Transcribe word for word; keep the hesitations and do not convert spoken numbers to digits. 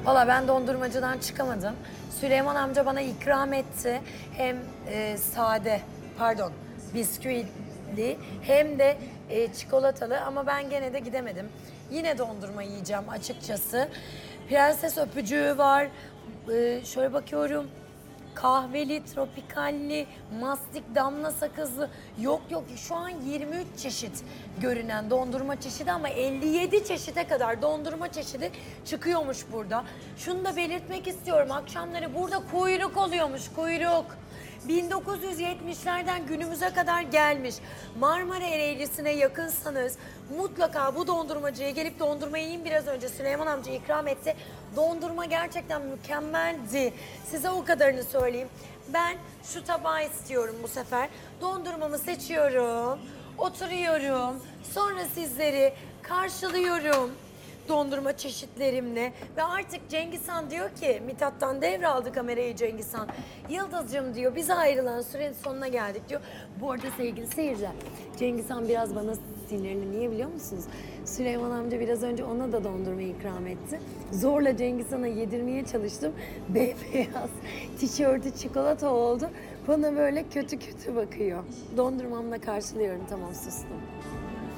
Valla ben dondurmacıdan çıkamadım. Süleyman amca bana ikram etti. Hem e, sade, pardon, bisküvili hem de e, çikolatalı ama ben gene de gidemedim. Yine dondurma yiyeceğim açıkçası. Prenses öpücüğü var. E, şöyle bakıyorum. Kahveli, tropikalli, mastik, damla sakızlı. Yok yok, şu an yirmi üç çeşit görünen dondurma çeşidi ama elli yedi çeşite kadar dondurma çeşidi çıkıyormuş burada. Şunu da belirtmek istiyorum. Akşamları burada kuyruk oluyormuş, kuyruk. bin dokuz yüz yetmişlerden günümüze kadar gelmiş. Marmara Ereğlisi'ne yakınsanız mutlaka bu dondurmacıya gelip dondurma yiyin. Biraz önce Süleyman amca ikram etti. Dondurma gerçekten mükemmeldi. Size o kadarını söyleyeyim. Ben şu tabağı istiyorum bu sefer. Dondurmamı seçiyorum. Oturuyorum. Sonra sizleri karşılıyorum dondurma çeşitlerimle ve artık Cengiz Han diyor ki, Mithat'tan devraldı kamerayı Cengiz Han. Yıldız'cığım diyor, bize ayrılan sürenin sonuna geldik diyor. Bu arada sevgili seyirciler, Cengiz Han biraz bana sinirli. Niye biliyor musunuz? Süleyman amca biraz önce ona da dondurma ikram etti. Zorla Cengiz Han'a yedirmeye çalıştım. Beyaz tişörtü çikolata oldu. Bana böyle kötü kötü bakıyor. Dondurmamla karşılıyorum, tamam sustum.